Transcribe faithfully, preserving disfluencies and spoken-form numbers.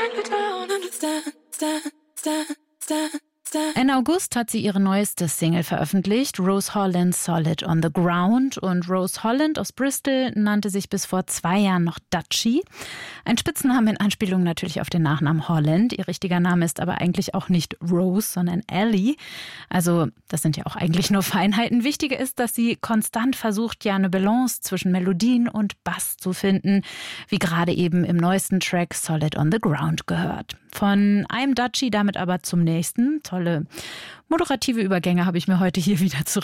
Ende August hat sie ihre neueste Single veröffentlicht, Rose Holland Solid on the Ground. Und Rose Holland aus Bristol nannte sich bis vor zwei Jahren noch Dutchie. Ein Spitzname in Anspielung natürlich auf den Nachnamen Holland. Ihr richtiger Name ist aber eigentlich auch nicht Rose, sondern Ellie. Also das sind ja auch eigentlich nur Feinheiten. Wichtiger ist, dass sie konstant versucht, ja eine Balance zwischen Melodien und Bass zu finden, wie gerade eben im neuesten Track Solid on the Ground gehört. Von einem Dutchie damit aber zum nächsten. Tolle moderative Übergänge habe ich mir heute hier wieder zurecht